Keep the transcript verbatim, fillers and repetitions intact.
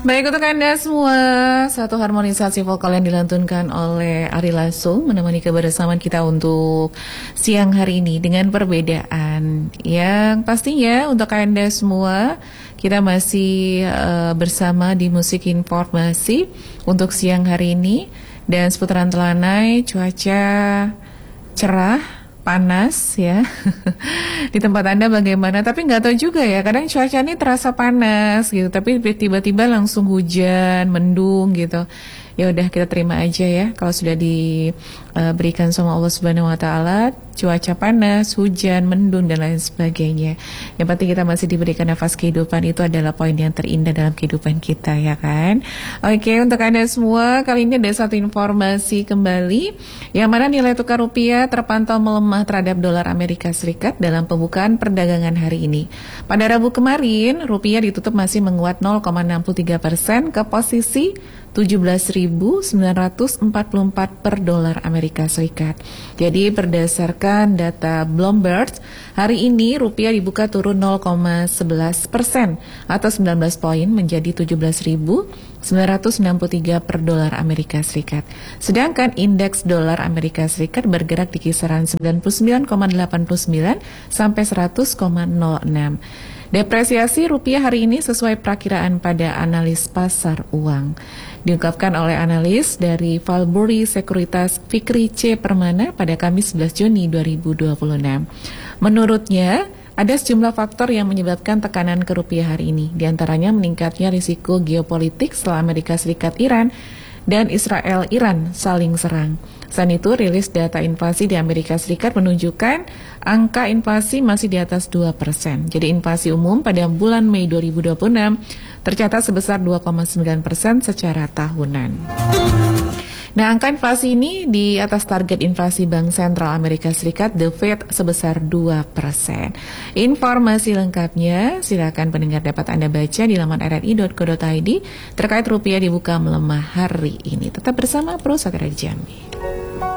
Baik, untuk Anda semua, satu harmonisasi vokal yang dilantunkan oleh Ari Lasso menemani kebersamaan kita untuk siang hari ini dengan perbedaan yang pastinya untuk Anda semua kita masih uh, bersama di Musik Informasi untuk siang hari ini dan seputaran Telanai, cuaca cerah, panas ya. Di tempat Anda bagaimana? Tapi nggak tahu juga ya. Kadang cuaca ini terasa panas gitu, tapi tiba-tiba langsung hujan, mendung gitu. Ya udah kita terima aja ya. Kalau sudah diberikan sama Allah Subhanahu Wa Taala, cuaca panas, hujan, mendung dan lain sebagainya. Yang penting kita masih diberikan nafas kehidupan, itu adalah poin yang terindah dalam kehidupan kita ya kan. Oke, untuk Anda semua, kali ini ada satu informasi kembali, yang mana nilai tukar rupiah terpantau melemah terhadap dolar Amerika Serikat dalam pembukaan perdagangan hari ini. Pada Rabu kemarin, rupiah ditutup masih menguat nol koma enam tiga persen ke posisi tujuh belas ribu sembilan ratus empat puluh empat per dolar Amerika Serikat. Jadi berdasarkan data Bloomberg, hari ini rupiah dibuka turun nol koma sebelas persen atau sembilan belas poin menjadi tujuh belas ribu sembilan ratus enam puluh tiga per dolar Amerika Serikat. Sedangkan indeks dolar Amerika Serikat bergerak di kisaran sembilan puluh sembilan koma delapan sembilan sampai seratus koma nol enam. Depresiasi rupiah hari ini sesuai perakiraan pada analis pasar uang. Diungkapkan oleh analis dari Valbury Sekuritas Fikri C. Permana pada Kamis sebelas Juni dua ribu dua puluh enam. Menurutnya, ada sejumlah faktor yang menyebabkan tekanan ke rupiah hari ini. Di antaranya meningkatnya risiko geopolitik setelah Amerika Serikat Iran dan Israel Iran saling serang. Selain itu, rilis data inflasi di Amerika Serikat menunjukkan angka inflasi masih di atas dua persen. Jadi inflasi umum pada bulan Mei dua ribu dua puluh enam tercatat sebesar dua koma sembilan persen secara tahunan. Nah, angka inflasi ini di atas target inflasi Bank Sentral Amerika Serikat, The Fed, sebesar dua persen. Informasi lengkapnya silakan pendengar dapat Anda baca di laman r r i dot co dot i d terkait rupiah dibuka melemah hari ini. Tetap bersama Pro Satria Jambi.